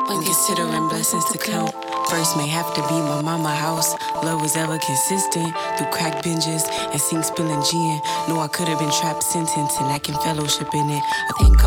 When considering blessings to count, first may have to be my mama house. Love was ever consistent through crack binges and sink spilling gin. Know I could have been trapped, sentenced, and lacking fellowship in it. I thank God